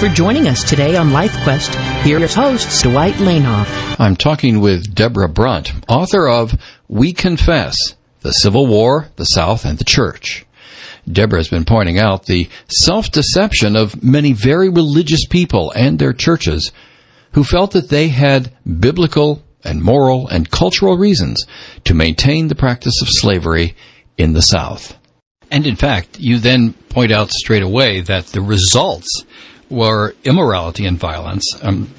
for joining us today on Life Quest. Here's host Dwight Lainoff. I'm talking with Deborah Brunt, author of We Confess, The Civil War, the South, and the Church. Deborah has been pointing out the self-deception of many very religious people and their churches who felt that they had biblical and moral and cultural reasons to maintain the practice of slavery in the South. And in fact, you then point out straight away that the results were immorality and violence.